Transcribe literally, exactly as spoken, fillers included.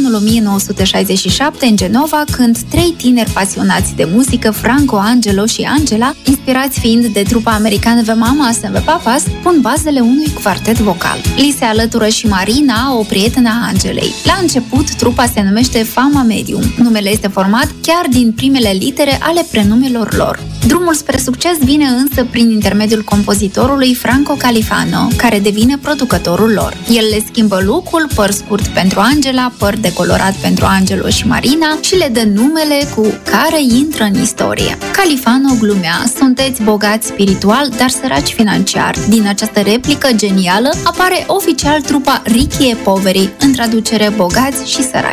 anul o mie nouă sute șaizeci și șapte în Genova, când trei tineri pasionați de muzică, Franco, Angelo și Angela, inspirați fiind de trupa americană The Mamas and the Papas, pun bazele unui quartet vocal. Li se alătură și Marina, o prietenă a Angelei. La început, trupa se numește Fama Medium. Numele este format chiar din primele litere ale prenumelor lor. Drumul spre succes vine însă prin intermediul compozitorului Franco Califano, care devine producătorul lor. El le schimbă look-ul, păr scurt pentru Angela, păr decolorat pentru Angelo și Marina și le dă numele cu care intră în istorie. Califano glumea: sunteți bogați spiritual, dar săraci financiar. Din această replică genială apare oficial trupa Ricchi e Poveri, în traducere bogați și săraci.